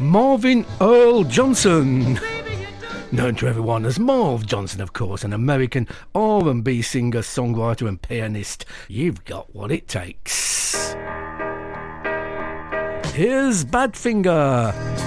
Marvin Earl Johnson. Known to everyone as Marv Johnson, of course, an American R&B singer, songwriter and pianist. You've got what it takes. Here's Badfinger.